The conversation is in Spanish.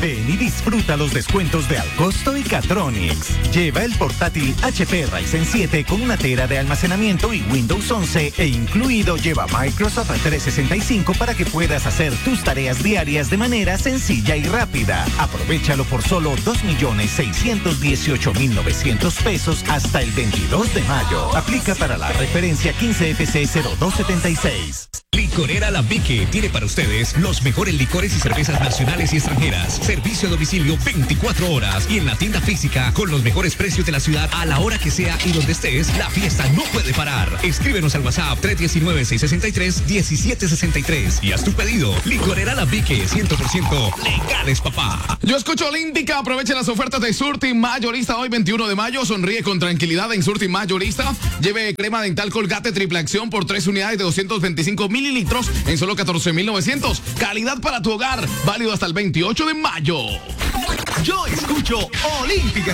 Ven y disfruta los descuentos de Alcosto y Catronics. Lleva el portátil HP Ryzen 7 con una tera de almacenamiento y Windows 11 e incluido lleva Microsoft 365 para que puedas hacer tus tareas diarias de manera sencilla y rápida. Aprovéchalo por solo 2.618.900 pesos hasta el 22 de mayo. Aplica para la referencia 15FC0276. Licorera Alambique tiene para ustedes los mejores licores y cervezas nacionales y extranjeras. Servicio a domicilio 24 horas y en la tienda física con los mejores precios de la ciudad a la hora que sea y donde estés, la fiesta no puede parar. Escríbenos al WhatsApp 319-663-1763 y haz tu pedido. Licorera Alambique, 100% legales, papá. Yo escucho Olímpica. Aproveche las ofertas de Surti Mayorista hoy 21 de mayo. Sonríe con tranquilidad en Surti Mayorista. Lleve crema dental Colgate triple acción por 3 unidades de 225 mililitros en solo 14,900. Calidad para tu hogar. Válido hasta el 28 de mayo. Yo escucho Olímpica.